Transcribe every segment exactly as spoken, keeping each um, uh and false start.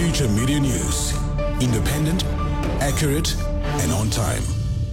Future Media News. Independent, accurate, and on time.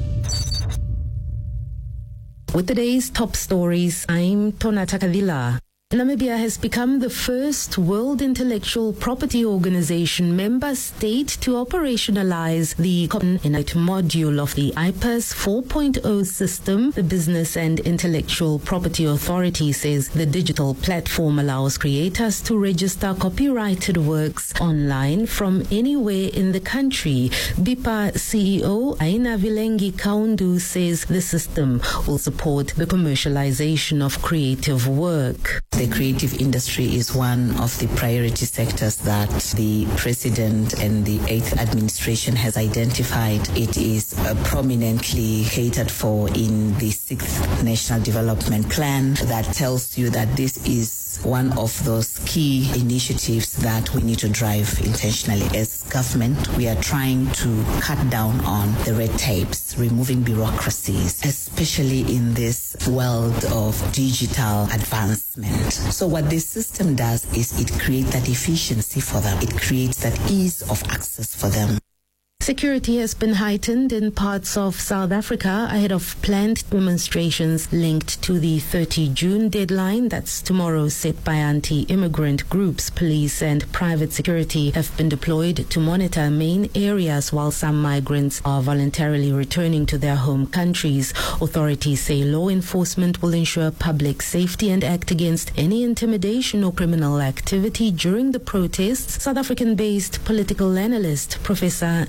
With today's top stories, I'm Tonata Kadila. Namibia has become the first World Intellectual Property Organization member state to operationalize the Copyright module of the I P A S four point oh system. The Business and Intellectual Property Authority says the digital platform allows creators to register copyrighted works online from anywhere in the country. B I P A C E O Aina Vilengi Kaundu says the system will support the commercialization of creative work. The creative industry is one of the priority sectors that the President and the eighth Administration has identified. It is uh, prominently catered for in the sixth National Development Plan that tells you that this is one of those key initiatives that we need to drive intentionally. As government, we are trying to cut down on the red tapes, removing bureaucracies, especially in this world of digital advancement. So what this system does is it creates that efficiency for them. It creates that ease of access for them. Security has been heightened in parts of South Africa ahead of planned demonstrations linked to the thirtieth of June deadline. That's tomorrow, set by anti-immigrant groups. Police and private security have been deployed to monitor main areas while some migrants are voluntarily returning to their home countries. Authorities say law enforcement will ensure public safety and act against any intimidation or criminal activity during the protests. South African-based political analyst Professor